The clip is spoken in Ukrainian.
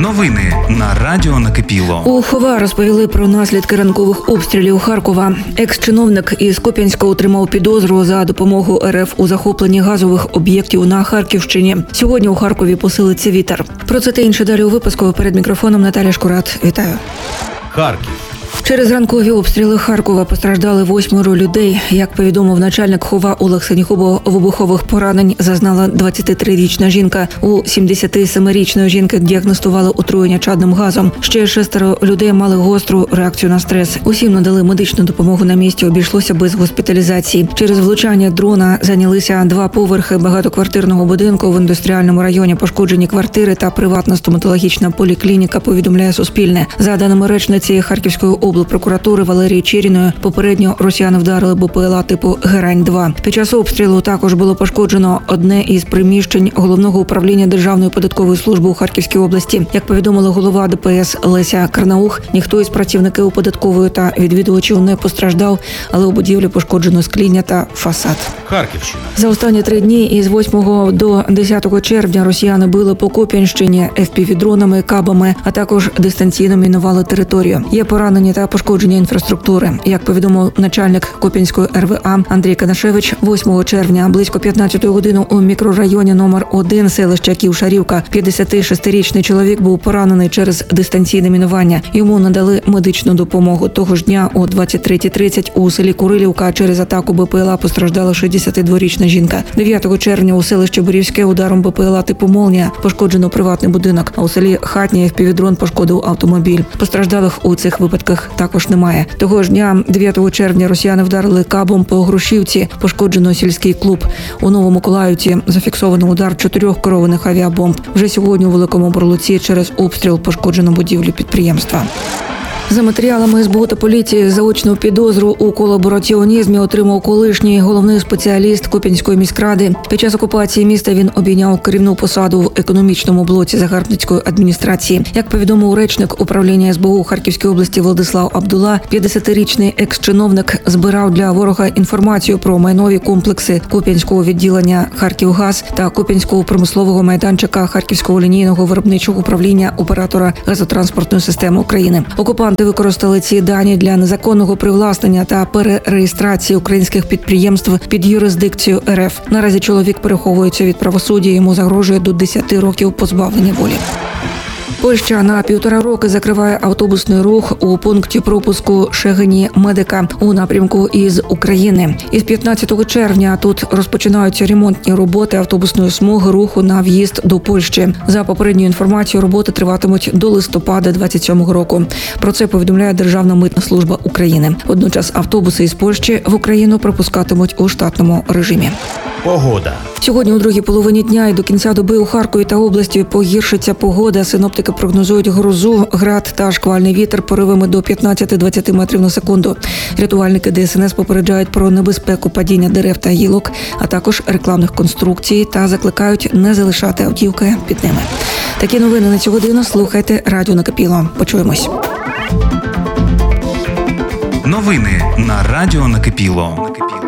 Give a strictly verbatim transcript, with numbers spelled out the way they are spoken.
Новини на радіо Накипіло. У Хова розповіли про наслідки ранкових обстрілів Харкова. Екс-чиновник із Куп'янська отримав підозру за допомогу РФ у захопленні газових об'єктів на Харківщині. Сьогодні у Харкові посилиться вітер. Про це та інше далі у випуску. Перед мікрофоном Наталя Шкурат. Вітаю. Харків. Через ранкові обстріли Харкова постраждали восьмеро людей. Як повідомив начальник Хова Олег Сенігубов, вибухових поранень зазнала двадцятитрирічна жінка. У сімдесятисемирічної жінки діагностували отруєння чадним газом. Ще шестеро людей мали гостру реакцію на стрес. Усім надали медичну допомогу на місці, обійшлося без госпіталізації. Через влучання дрона зайнялися два поверхи багатоквартирного будинку в індустріальному районі, пошкоджені квартири та приватна стоматологічна поліклініка, повідомляє Суспільне. За даними речниці Харківської облпрокуратури Валерії Черіної, попередньо росіяни вдарили БПЛА типу Герань два. Під час обстрілу також було пошкоджено одне із приміщень Головного управління Державної податкової служби у Харківській області. Як повідомила голова ДПС Леся Карнаух, ніхто із працівників податкової та відвідувачів не постраждав, але у будівлі пошкоджено скління та фасад. Харківщина. За останні три дні із восьмого до десятого червня росіяни били по Куп'янщині еф пі ві-дронами, кабами, а також дистанційно мінували територію. Є поранені та пошкодження інфраструктури. Як повідомив начальник Куп'янської ер ве а Андрій Канашевич, восьмого червня близько п'ятнадцятої години у мікрорайоні номер один селища Ківшарівка п'ятдесятишестирічний чоловік був поранений через дистанційне мінування. Йому надали медичну допомогу. Того ж дня о двадцять третя тридцять у селі Курилівка через атаку БПЛА постраждала шістдесятидворічна жінка. дев'ятого червня у селищі Борівське ударом БПЛА типу «Молнія» пошкоджено приватний будинок, а у селі Хатнє еф пі ві-дрон пошкодив автомобіль. Постраждалих у цих випадках також немає. Того ж дня, дев'ятого червня, росіяни вдарили кабом по Грушівці, пошкоджено сільський клуб. У Новомиколаївці зафіксовано удар чотирьох керованих авіабомб. Вже сьогодні у Великому Борлуці через обстріл пошкоджено будівлю підприємства. За матеріалами ес бе у та поліції заочну підозру у колабораціонізмі отримав колишній головний спеціаліст Куп'янської міськради. Під час окупації міста він обійняв керівну посаду в економічному блоці загарбницької адміністрації. Як повідомив речник управління ес бе у Харківській області Владислав Абдула, п'ятдесятирічний екс-чиновник збирав для ворога інформацію про майнові комплекси Куп'янського відділення «Харківгаз» та Куп'янського промислового майданчика Харківського лінійного виробничого управління оператора газотранспортної системи України. Окупанти використали ці дані для незаконного привласнення та перереєстрації українських підприємств під юрисдикцію ер еф. Наразі чоловік переховується від правосуддя, йому загрожує до десяти років позбавлення волі. Польща на півтора роки закриває автобусний рух у пункті пропуску Шегині-Медика у напрямку із України. Із п'ятнадцятого червня тут розпочинаються ремонтні роботи автобусної смуги руху на в'їзд до Польщі. За попередньою інформацією, роботи триватимуть до листопада двадцять сьомого року. Про це повідомляє Державна митна служба України. Водночас автобуси із Польщі в Україну пропускатимуть у штатному режимі. Погода. Сьогодні у другій половині дня і до кінця доби у Харкові та області погіршиться погода. Синоптики прогнозують грозу, град та шквальний вітер поривами до п'ятнадцяти-двадцяти метрів на секунду. Рятувальники де ес ен ес попереджають про небезпеку падіння дерев та гілок, а також рекламних конструкцій та закликають не залишати автівки під ними. Такі новини на цю годину слухайте радіо Накипіло. Почуємось. Новини на радіо Накипіло.